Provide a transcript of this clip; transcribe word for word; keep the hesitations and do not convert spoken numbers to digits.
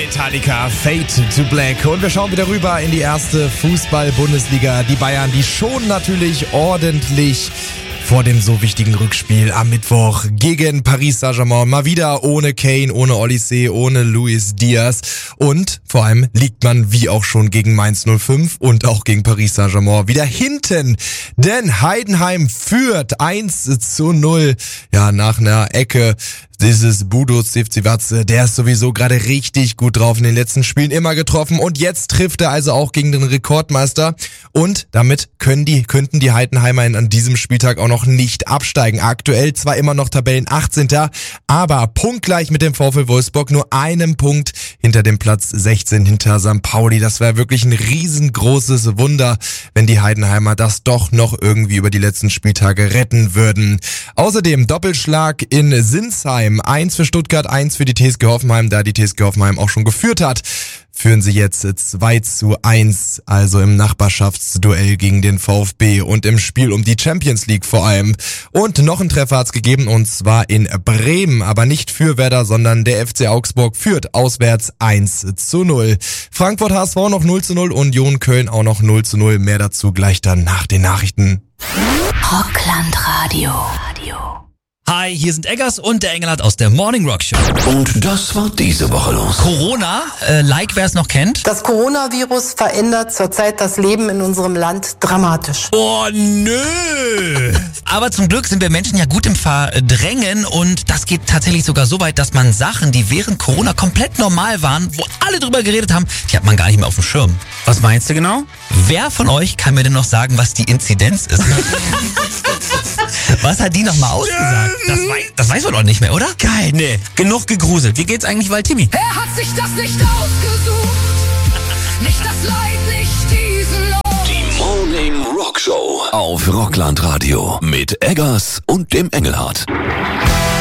Metallica, Fade to Black. Und wir schauen wieder rüber in die erste Fußball-Bundesliga. Die Bayern, die schonen natürlich ordentlich vor dem so wichtigen Rückspiel am Mittwoch gegen Paris Saint-Germain. Mal wieder ohne Kane, ohne Olise, ohne Luis Diaz. Und vor allem liegt man wie auch schon gegen Mainz null fünf und auch gegen Paris Saint-Germain wieder hinten. Denn Heidenheim führt eins zu null. Ja, nach einer Ecke. Dieses Budo Stevcivatze, der ist sowieso gerade richtig gut drauf, in den letzten Spielen immer getroffen und jetzt trifft er also auch gegen den Rekordmeister und damit können die, könnten die Heidenheimer an diesem Spieltag auch noch nicht absteigen. Aktuell zwar immer noch Tabellen achtzehnter, aber punktgleich mit dem VfL Wolfsburg, nur einem Punkt hinter dem Platz sechzehn hinter Sankt Pauli. Das wäre wirklich ein riesengroßes Wunder, wenn die Heidenheimer das doch noch irgendwie über die letzten Spieltage retten würden. Außerdem Doppelschlag in Sinsheim. Eins für Stuttgart, eins für die T S G Hoffenheim, da die T S G Hoffenheim auch schon geführt hat. Führen sie jetzt zwei zu eins, also im Nachbarschaftsduell gegen den VfB und im Spiel um die Champions League vor allem. Und noch ein Treffer hat's gegeben und zwar in Bremen, aber nicht für Werder, sondern der F C Augsburg führt auswärts eins zu null. Frankfurt H S V noch null zu null, Union Köln auch noch null zu null. Mehr dazu gleich dann nach den Nachrichten. Rockland Radio. Hi, hier sind Eggers und der Engelhardt aus der Morning Rock Show. Und das war diese Woche los. Corona, äh, like wer es noch kennt. Das Coronavirus verändert zurzeit das Leben in unserem Land dramatisch. Oh nö! Aber zum Glück sind wir Menschen ja gut im Verdrängen und das geht tatsächlich sogar so weit, dass man Sachen, die während Corona komplett normal waren, wo alle drüber geredet haben, die hat man gar nicht mehr auf dem Schirm. Was meinst du genau? Wer von euch kann mir denn noch sagen, was die Inzidenz ist? Was hat die nochmal ausgesagt? Das weiß, das weiß man doch nicht mehr, oder? Geil, nee. Genug gegruselt. Wie geht's eigentlich Valtimi? Er hat sich das nicht ausgesucht. Nicht das Leid, nicht diesen Lohn. Die Morning Rock Show auf Rockland Radio mit Eggers und dem Engelhardt.